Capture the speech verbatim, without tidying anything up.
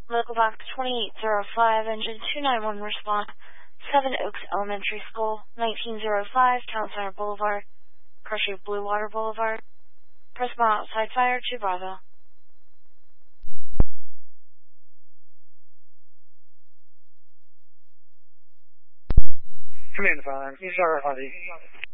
Local box twenty-eight oh five, engine two nine one, respond. Seven Oaks Elementary School, nineteen oh five, Town Center Boulevard, Pressure Blue Water Boulevard. Response outside fire to Bravo. Command five, you start five.